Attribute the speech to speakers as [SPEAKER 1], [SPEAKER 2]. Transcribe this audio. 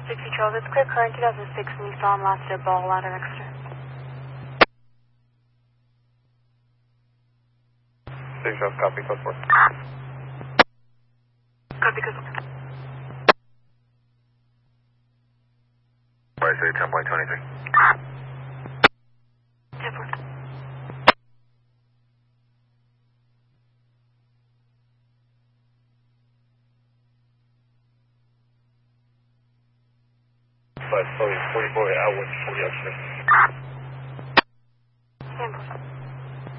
[SPEAKER 1] 60 Charles, it's clear current 2006 Nissan Mazda Ball Ladder Extra.
[SPEAKER 2] 6 Charles, copy, code 4.
[SPEAKER 1] Copy, code 4.
[SPEAKER 2] YC 10.23.
[SPEAKER 1] 10-4.
[SPEAKER 2] But 44 out 140 extra.